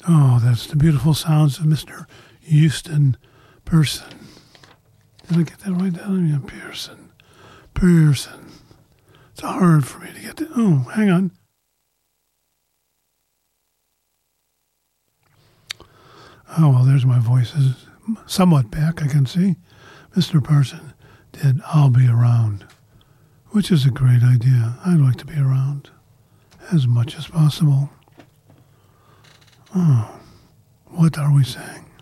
Oh, that's the beautiful sounds of Mr. Houston Person. Did I get that right down? Yeah, Pearson. Pearson. It's hard for me to get to. Oh, hang on. Oh, well, there's my voices. Somewhat back, I can see. Mr. Person did I'll Be Around, which is a great idea. I'd like to be around as much as possible. Oh, what are we saying?